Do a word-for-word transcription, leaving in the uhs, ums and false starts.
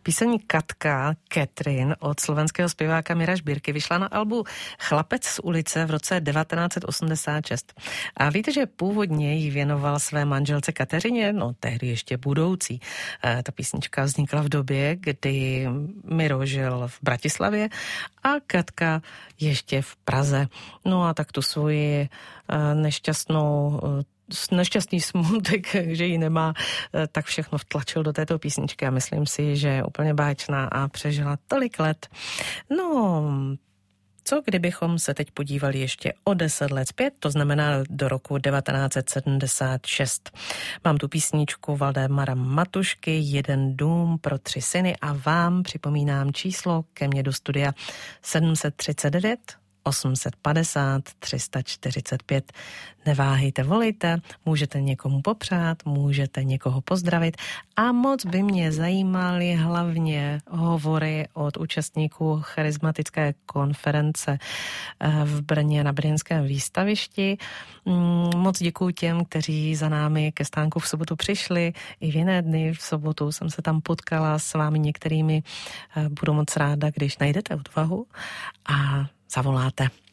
Píseň Katka, Catherine od slovenského zpěváka Mira Žbírky vyšla na albu Chlapec z ulice v roce devatenáct osmdesát šest. A víte, že původně ji věnoval své manželce Kateřině, no tehdy ještě budoucí. Ta písnička vznikla v době, kdy Miro žil v Bratislavě a Katka ještě v Praze. No a tak tu svoji nešťastnou nešťastný smutek, že ji nemá, tak všechno vtlačil do této písničky a myslím si, že je úplně báječná a přežila tolik let. No, co kdybychom se teď podívali ještě o deset let zpět, to znamená do roku devatenáct sedmdesát šest. Mám tu písničku Valdemara Matušky Jeden dům pro tři syny a vám připomínám číslo ke mně do studia sedm set třicet devět osm set padesát tři sta čtyřicet pět. Neváhejte, volejte, můžete někomu popřát, můžete někoho pozdravit a moc by mě zajímaly hlavně hovory od účastníků charismatické konference v Brně na brněnském výstavišti. Moc děkuji těm, kteří za námi ke stánku v sobotu přišli. I v jiné dny v sobotu jsem se tam potkala s vámi některými. Budu moc ráda, když najdete odvahu a zavoláte.